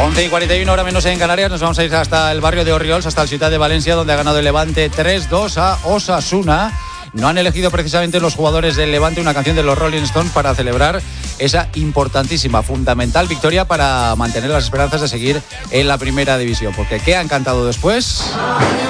11:41, hora menos en Canarias. Nos vamos a ir hasta el barrio de Orriols, hasta el Ciutat de Valencia, donde ha ganado el Levante 3-2 a Osasuna. No han elegido precisamente los jugadores del Levante una canción de los Rolling Stones para celebrar esa importantísima, fundamental victoria para mantener las esperanzas de seguir en la primera división. Porque ¿qué han cantado después?